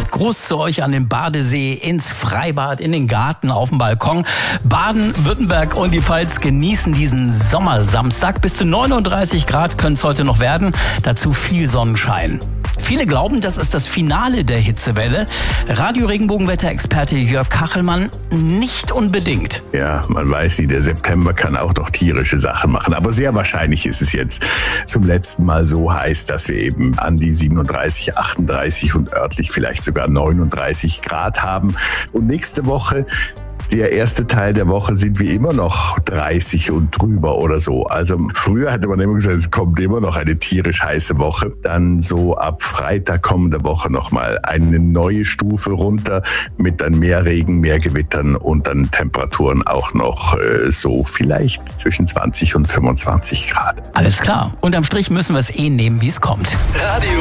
Gruß zu euch an den Badesee, ins Freibad, in den Garten, auf dem Balkon. Baden-Württemberg und die Pfalz genießen diesen Sommersamstag. Bis zu 39 Grad können es heute noch werden. Dazu viel Sonnenschein. Viele glauben, das ist das Finale der Hitzewelle. Radio-Regenbogen-Wetterexperte Jörg Kachelmann nicht unbedingt. Ja, man weiß nicht, der September kann auch noch tierische Sachen machen. Aber sehr wahrscheinlich ist es jetzt zum letzten Mal so heiß, dass wir eben an die 37, 38 und örtlich vielleicht sogar 39 Grad haben. Und nächste Woche, der erste Teil der Woche, sind wir immer noch 30 und drüber oder so. Also früher hatte man immer gesagt, es kommt immer noch eine tierisch heiße Woche. Dann so ab Freitag kommende Woche nochmal eine neue Stufe runter mit dann mehr Regen, mehr Gewittern und dann Temperaturen auch noch so vielleicht zwischen 20 und 25 Grad. Alles klar. Unterm Strich müssen wir es nehmen, wie es kommt.